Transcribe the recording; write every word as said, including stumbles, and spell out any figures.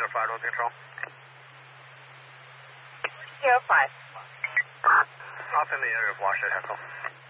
Center five, roll control. Zero five. Off in the area of Washoe Hessel.